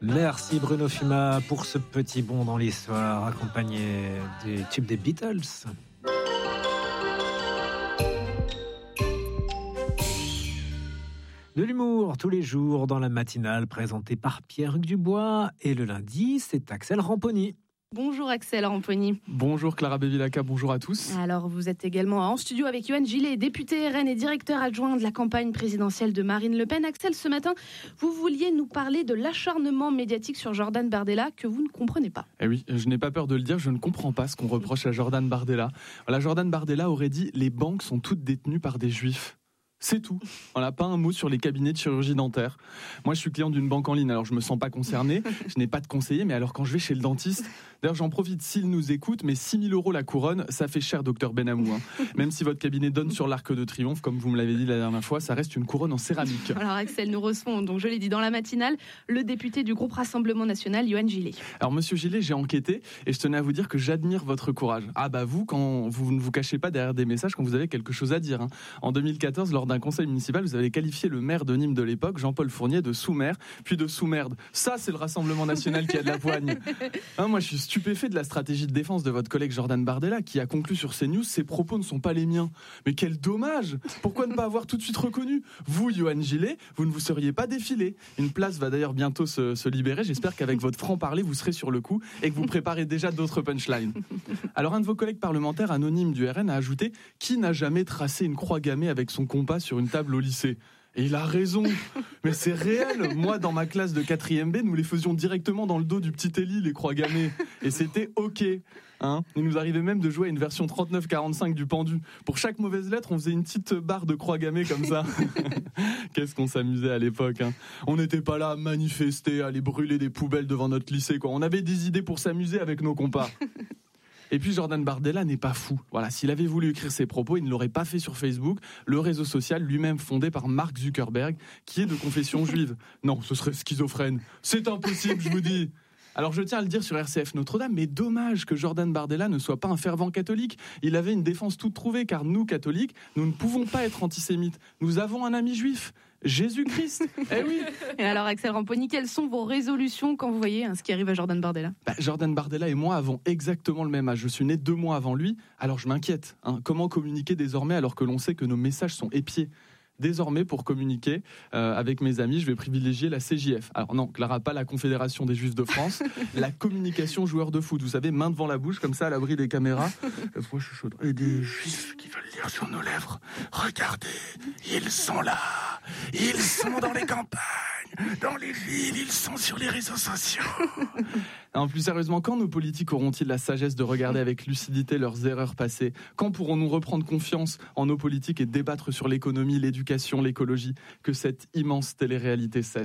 Merci Bruno Fuma pour ce petit bond dans l'histoire, accompagné du tube des Beatles. De l'humour tous les jours dans la matinale présentée par Pierre-Hugues Dubois. Et le lundi, c'est Axel Ramponi. Bonjour Axel Ramponi. Bonjour Clara Bevilacqua, bonjour à tous. Alors vous êtes également en studio avec Yoann Gillet, député RN et directeur adjoint de la campagne présidentielle de Marine Le Pen. Axel, ce matin, vous vouliez nous parler de l'acharnement médiatique sur Jordan Bardella que vous ne comprenez pas. Eh oui, je n'ai pas peur de le dire, je ne comprends pas ce qu'on reproche à Jordan Bardella. Voilà, Jordan Bardella aurait dit « les banques sont toutes détenues par des juifs ». C'est tout. Voilà, pas un mot sur les cabinets de chirurgie dentaire. Moi, je suis client d'une banque en ligne, alors je me sens pas concerné. Je n'ai pas de conseiller, mais alors quand je vais chez le dentiste, d'ailleurs, j'en profite s'il nous écoute, mais 6 000 € la couronne, ça fait cher, docteur Benamou. Même si votre cabinet donne sur l'Arc de Triomphe, comme vous me l'avez dit la dernière fois, ça reste une couronne en céramique. Alors Axel, nous recevons, donc je l'ai dit dans la matinale, le député du groupe Rassemblement National, Yoann Gillet. Alors monsieur Gillet, j'ai enquêté et je tenais à vous dire que j'admire votre courage. Ah bah vous, quand vous ne vous cachez pas derrière des messages quand vous avez quelque chose à dire. En 2014, lors d'un conseil municipal, vous avez qualifié le maire de Nîmes de l'époque, Jean-Paul Fournier, de sous-maire, puis de sous-merde. Ça, c'est le Rassemblement National qui a de la poigne. Moi, je suis stupéfait de la stratégie de défense de votre collègue Jordan Bardella, qui a conclu sur CNews, ses propos ne sont pas les miens. Mais quel dommage! Pourquoi ne pas avoir tout de suite reconnu? Vous, Yoann Gillet, vous ne vous seriez pas défilé. Une place va d'ailleurs bientôt se libérer. J'espère qu'avec votre franc-parler, vous serez sur le coup et que vous préparez déjà d'autres punchlines. Alors, un de vos collègues parlementaires anonymes du RN a ajouté « Qui n'a jamais tracé une croix gammée avec son compas sur une table au lycée ?» Et il a raison, mais c'est réel. Moi, dans ma classe de 4e B, nous les faisions directement dans le dos du petit Élie, les croix gammées. Et c'était OK. Il nous arrivait même de jouer à une version 39-45 du pendu. Pour chaque mauvaise lettre, on faisait une petite barre de croix gammée comme ça. Qu'est-ce qu'on s'amusait à l'époque. On n'était pas là à manifester, à aller brûler des poubelles devant notre lycée, quoi. On avait des idées pour s'amuser avec nos compas. Et puis Jordan Bardella n'est pas fou. Voilà, s'il avait voulu écrire ses propos, il ne l'aurait pas fait sur Facebook, le réseau social lui-même fondé par Mark Zuckerberg, qui est de confession juive. Non, ce serait schizophrène. C'est impossible, je vous dis. Alors je tiens à le dire sur RCF Notre-Dame, mais dommage que Jordan Bardella ne soit pas un fervent catholique. Il avait une défense toute trouvée, car nous, catholiques, nous ne pouvons pas être antisémites. Nous avons un ami juif, Jésus-Christ. Eh oui. Et alors Axel Ramponi, quelles sont vos résolutions quand vous voyez ce qui arrive à Jordan Bardella? Jordan Bardella et moi avons exactement le même âge. Je suis né 2 mois avant lui, alors je m'inquiète. Comment communiquer désormais alors que l'on sait que nos messages sont épiés? Désormais, pour communiquer avec mes amis, je vais privilégier la CJF. Alors non, Clara, pas la Confédération des Juifs de France, la communication joueur de foot. Vous savez, main devant la bouche, comme ça, à l'abri des caméras. Moi, je suis chaud. Et des Juifs qui veulent lire sur nos lèvres. Regardez, ils sont là. Ils sont dans les campagnes, dans les villes, ils sont sur les réseaux sociaux. Non, plus sérieusement, quand nos politiques auront-ils la sagesse de regarder avec lucidité leurs erreurs passées? Quand pourrons-nous reprendre confiance en nos politiques et débattre sur l'économie, l'éducation, l'écologie? Que cette immense télé-réalité cesse.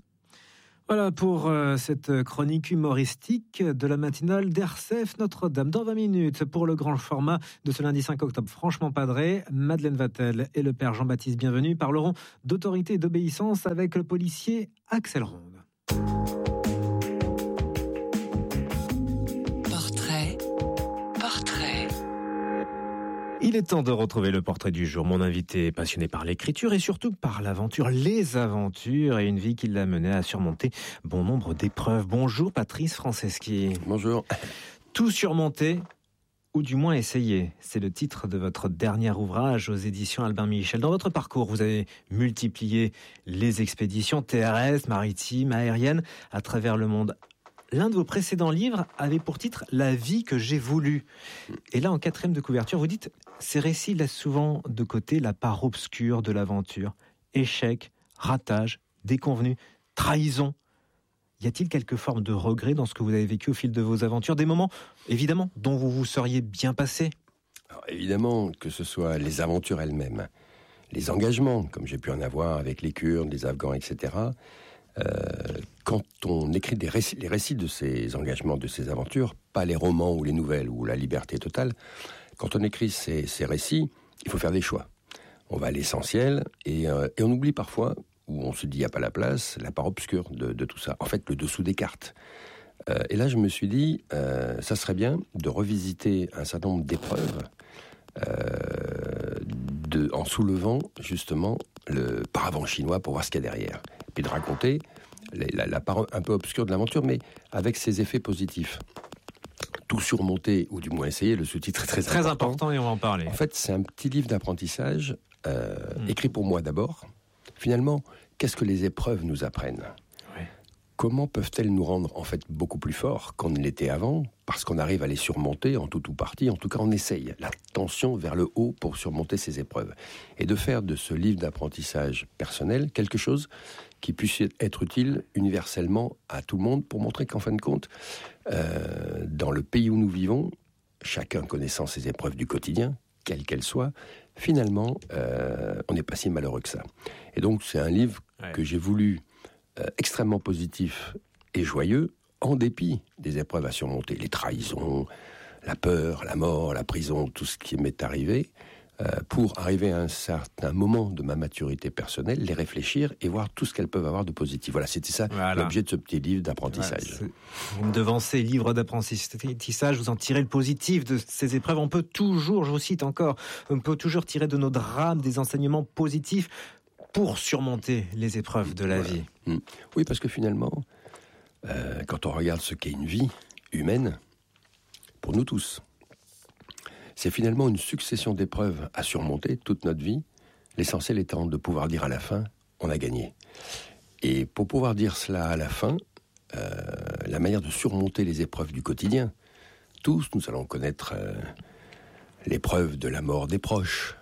Voilà pour cette chronique humoristique de la matinale d'RCF Notre-Dame. Dans 20 minutes, pour le grand format de ce lundi 5 octobre, franchement padré, Madeleine Vatel et le père Jean-Baptiste Bienvenu parleront d'autorité et d'obéissance avec le policier Axel Ronde. Il est temps de retrouver le portrait du jour. Mon invité est passionné par l'écriture et surtout par l'aventure, les aventures et une vie qui l'a mené à surmonter bon nombre d'épreuves. Bonjour Patrice Franceschi. Bonjour. Tout surmonter, ou du moins essayer. C'est le titre de votre dernier ouvrage aux éditions Albin Michel. Dans votre parcours, vous avez multiplié les expéditions terrestres, maritimes, aériennes à travers le monde. L'un de vos précédents livres avait pour titre « La vie que j'ai voulu ». Et là, en 4e de couverture, vous dites « Ces récits laissent souvent de côté la part obscure de l'aventure. Échec, ratage, déconvenus, trahison. Y a-t-il quelque forme de regret dans ce que vous avez vécu au fil de vos aventures? Des moments, évidemment, dont vous vous seriez bien passé? Alors, évidemment, que ce soit les aventures elles-mêmes, les engagements, comme j'ai pu en avoir avec les Kurdes, les Afghans, etc., quand on écrit les récits de ces engagements, de ces aventures, pas les romans ou les nouvelles ou la liberté totale, quand on écrit ces récits, il faut faire des choix. On va à l'essentiel et on oublie parfois, ou on se dit il n'y a pas la place, la part obscure de tout ça. En fait, le dessous des cartes. Et là, je me suis dit, ça serait bien de revisiter un certain nombre d'épreuves en soulevant justement le paravent chinois pour voir ce qu'il y a derrière. Puis de raconter la part un peu obscure de l'aventure, mais avec ses effets positifs. Tout surmonter, ou du moins essayer, le sous-titre est très important et on va en parler. En fait, c'est un petit livre d'apprentissage, écrit pour moi d'abord. Finalement, qu'est-ce que les épreuves nous apprennent ? Comment peuvent-elles nous rendre en fait beaucoup plus forts qu'on ne l'était avant, parce qu'on arrive à les surmonter en tout ou partie, en tout cas on essaye, la tension vers le haut pour surmonter ces épreuves. Et de faire de ce livre d'apprentissage personnel quelque chose qui puisse être utile universellement à tout le monde, pour montrer qu'en fin de compte, dans le pays où nous vivons, chacun connaissant ses épreuves du quotidien, quelles qu'elles soient, finalement, on n'est pas si malheureux que ça. Et donc c'est un livre que j'ai voulu extrêmement positif et joyeux, en dépit des épreuves à surmonter, les trahisons, la peur, la mort, la prison, tout ce qui m'est arrivé, pour arriver à un certain moment de ma maturité personnelle, les réfléchir et voir tout ce qu'elles peuvent avoir de positif. Voilà, c'était ça l'objet de ce petit livre d'apprentissage. Vous me devancez, livre d'apprentissage, vous en tirez le positif de ces épreuves. On peut toujours, je vous cite encore, on peut toujours tirer de nos drames des enseignements positifs pour surmonter les épreuves de la vie. Oui, parce que finalement, quand on regarde ce qu'est une vie humaine, pour nous tous, c'est finalement une succession d'épreuves à surmonter toute notre vie, l'essentiel étant de pouvoir dire à la fin, on a gagné. Et pour pouvoir dire cela à la fin, la manière de surmonter les épreuves du quotidien, tous nous allons connaître l'épreuve de la mort des proches,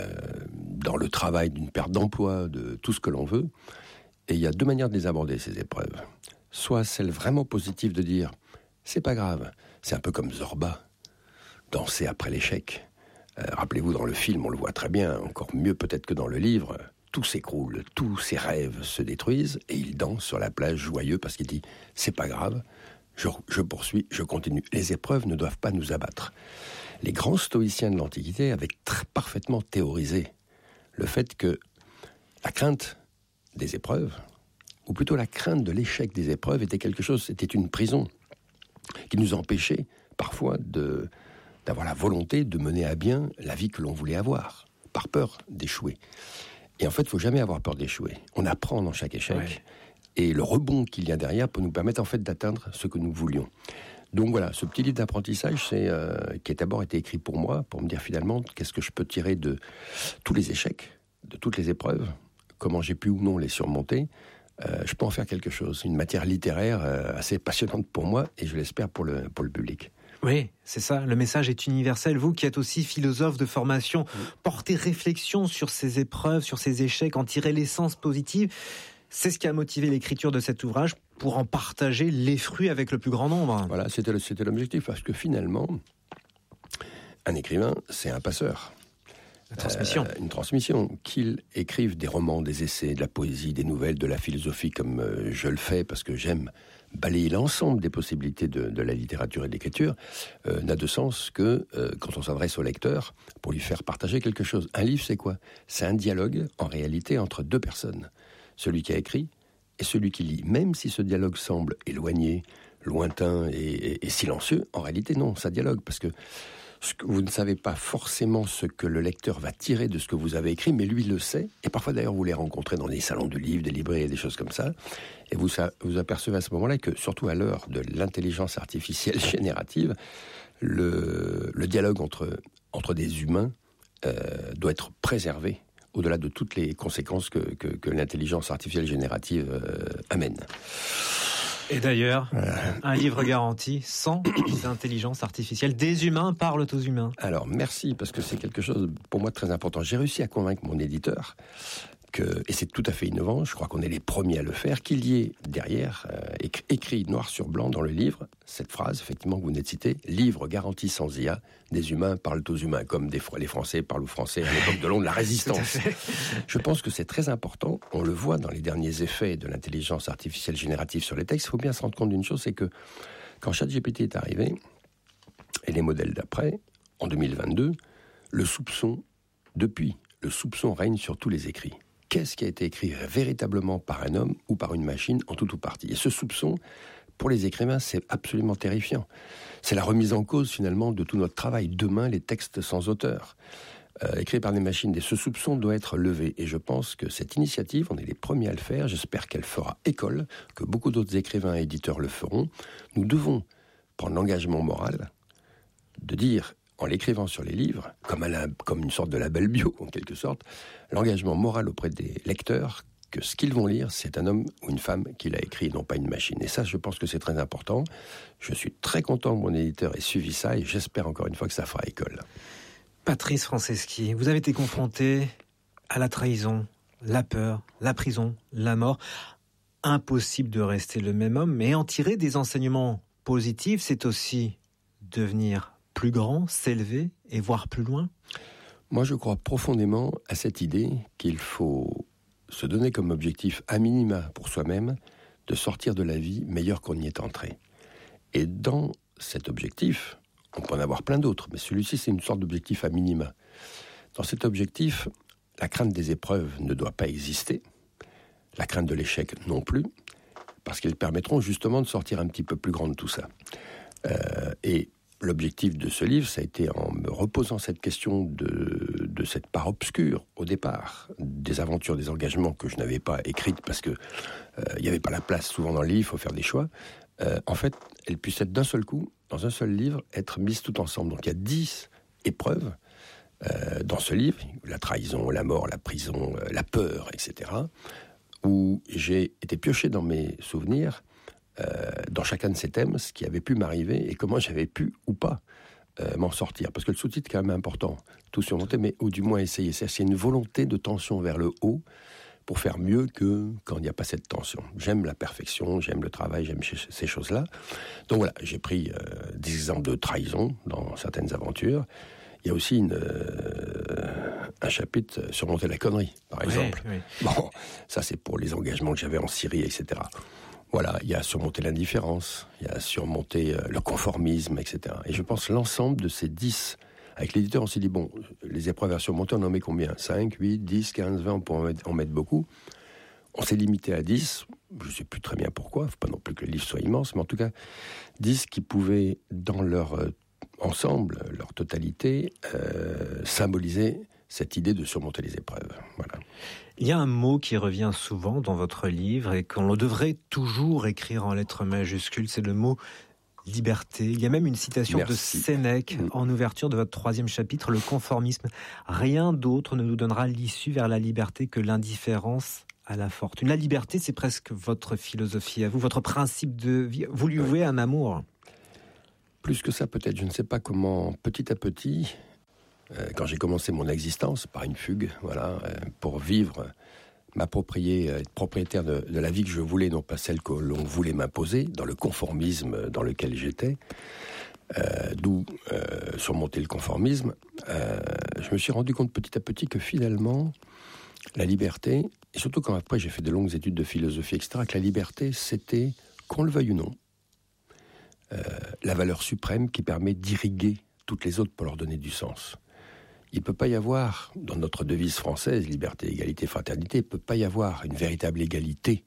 dans le travail d'une perte d'emploi, de tout ce que l'on veut. Et il y a deux manières de les aborder, ces épreuves. Soit celle vraiment positive de dire « c'est pas grave », c'est un peu comme Zorba, danser après l'échec. Rappelez-vous, dans le film, on le voit très bien, encore mieux peut-être que dans le livre, tout s'écroule, tous ses rêves se détruisent, et il danse sur la plage joyeux parce qu'il dit « c'est pas grave, je poursuis, je continue ». Les épreuves ne doivent pas nous abattre. Les grands stoïciens de l'Antiquité avaient parfaitement théorisé le fait que la crainte des épreuves, ou plutôt la crainte de l'échec des épreuves, était quelque chose, c'était une prison qui nous empêchait parfois d'avoir la volonté de mener à bien la vie que l'on voulait avoir, par peur d'échouer. Et en fait, il ne faut jamais avoir peur d'échouer. On apprend dans chaque échec, et le rebond qu'il y a derrière peut nous permettre en fait d'atteindre ce que nous voulions. Donc voilà, ce petit livre d'apprentissage, qui a d'abord été écrit pour moi, pour me dire finalement qu'est-ce que je peux tirer de tous les échecs, de toutes les épreuves, comment j'ai pu ou non les surmonter. Je peux en faire quelque chose, une matière littéraire assez passionnante pour moi, et je l'espère pour le public. Oui, c'est ça, le message est universel. Vous qui êtes aussi philosophe de formation, portez réflexion sur ces épreuves, sur ces échecs, en tirer l'essence positive. C'est ce qui a motivé l'écriture de cet ouvrage, pour en partager les fruits avec le plus grand nombre. Voilà, c'était l'objectif, parce que finalement, un écrivain, c'est un passeur. Une transmission. Qu'il écrive des romans, des essais, de la poésie, des nouvelles, de la philosophie, comme je le fais, parce que j'aime balayer l'ensemble des possibilités de la littérature et de l'écriture, n'a de sens que quand on s'adresse au lecteur pour lui faire partager quelque chose. Un livre, c'est quoi ? C'est un dialogue, en réalité, entre deux personnes. Celui qui a écrit et celui qui lit. Même si ce dialogue semble éloigné, lointain et silencieux, en réalité, non, ça dialogue, parce que vous ne savez pas forcément ce que le lecteur va tirer de ce que vous avez écrit, mais lui le sait. Et parfois, d'ailleurs, vous les rencontrez dans des salons du livre, des librairies, des choses comme ça. Et vous apercevez à ce moment-là que, surtout à l'heure de l'intelligence artificielle générative, le dialogue entre des humains doit être préservé, au-delà de toutes les conséquences que l'intelligence artificielle générative amène. Et d'ailleurs, un livre garanti sans intelligence artificielle. Des humains parlent aux humains. Alors, merci, parce que c'est quelque chose, pour moi, de très important. J'ai réussi à convaincre mon éditeur, et c'est tout à fait innovant, je crois qu'on est les premiers à le faire, qu'il y ait derrière, écrit noir sur blanc dans le livre, cette phrase, effectivement, que vous venez de citer, « Livre garanti sans IA, des humains parlent aux humains », comme les Français parlent aux Français à l'époque de la Résistance. Je pense que c'est très important, on le voit dans les derniers effets de l'intelligence artificielle générative sur les textes. Il faut bien se rendre compte d'une chose, c'est que quand ChatGPT est arrivé, et les modèles d'après, en 2022, le soupçon règne sur tous les écrits. Qu'est-ce qui a été écrit véritablement par un homme ou par une machine, en tout ou partie ? Et ce soupçon, pour les écrivains, c'est absolument terrifiant. C'est la remise en cause, finalement, de tout notre travail. Demain, les textes sans auteur. écrit par des machines, et ce soupçon doit être levé. Et je pense que cette initiative, on est les premiers à le faire, j'espère qu'elle fera école, que beaucoup d'autres écrivains et éditeurs le feront. Nous devons prendre l'engagement moral de dire, en l'écrivant sur les livres, comme une sorte de label bio en quelque sorte, l'engagement moral auprès des lecteurs, que ce qu'ils vont lire, c'est un homme ou une femme qui l'a écrit, non pas une machine. Et ça, je pense que c'est très important. Je suis très content que mon éditeur ait suivi ça, et j'espère encore une fois que ça fera école. Patrice Franceschi, vous avez été confronté à la trahison, la peur, la prison, la mort. Impossible de rester le même homme, mais en tirer des enseignements positifs, c'est aussi devenir plus grand, s'élever et voir plus loin. Moi, je crois profondément à cette idée qu'il faut se donner comme objectif, à minima pour soi-même, de sortir de la vie meilleur qu'on y est entré. Et dans cet objectif, on peut en avoir plein d'autres, mais celui-ci, c'est une sorte d'objectif à minima. Dans cet objectif, la crainte des épreuves ne doit pas exister, la crainte de l'échec non plus, parce qu'elles permettront justement de sortir un petit peu plus grand de tout ça. Et l'objectif de ce livre, ça a été, en me reposant cette question de cette part obscure, au départ, des aventures, des engagements que je n'avais pas écrites, parce que il n'y avait pas la place souvent dans le livre, il faut faire des choix. En fait, elles puissent être d'un seul coup, dans un seul livre, être mises tout ensemble. Donc il y a 10 épreuves dans ce livre, la trahison, la mort, la prison, la peur, etc., où j'ai été pioché dans mes souvenirs, dans chacun de ces thèmes, ce qui avait pu m'arriver et comment j'avais pu ou pas m'en sortir. Parce que le sous-titre est quand même important, tout surmonter, mais ou du moins essayer. C'est une volonté de tension vers le haut pour faire mieux que quand il n'y a pas cette tension. J'aime la perfection, j'aime le travail, j'aime ces choses-là. Donc voilà, j'ai pris des exemples de trahison dans certaines aventures. Il y a aussi un chapitre surmonter la connerie, par exemple. Oui. Bon, ça c'est pour les engagements que j'avais en Syrie, etc. Voilà, il y a surmonter l'indifférence, il y a surmonter le conformisme, etc. Et je pense l'ensemble de ces 10, avec l'éditeur, on s'est dit, bon, les épreuves à surmonter, on en met combien ? 5, 8, 10, 15, 20, on peut en mettre beaucoup. On s'est limité à 10, je ne sais plus très bien pourquoi, il ne faut pas non plus que le livre soit immense, mais en tout cas, 10 qui pouvaient, dans leur ensemble, leur totalité, symboliser cette idée de surmonter les épreuves. Voilà. Il y a un mot qui revient souvent dans votre livre et qu'on devrait toujours écrire en lettres majuscules, c'est le mot liberté. Il y a même une citation de Sénèque en ouverture de votre 3e chapitre, le conformisme. Rien d'autre ne nous donnera l'issue vers la liberté que l'indifférence à la fortune. La liberté, c'est presque votre philosophie à vous, votre principe de vie. Vous lui vouez un amour. Plus que ça, peut-être. Je ne sais pas comment, petit à petit, quand j'ai commencé mon existence, par une fugue, voilà, pour vivre, m'approprier, être propriétaire de la vie que je voulais, non pas celle que l'on voulait m'imposer, dans le conformisme dans lequel j'étais, d'où surmonter le conformisme, je me suis rendu compte petit à petit que finalement, la liberté, et surtout quand après j'ai fait de longues études de philosophie, etc., que la liberté, c'était, qu'on le veuille ou non, la valeur suprême qui permet d'irriguer toutes les autres pour leur donner du sens. Il ne peut pas y avoir, dans notre devise française, liberté, égalité, fraternité, il ne peut pas y avoir une véritable égalité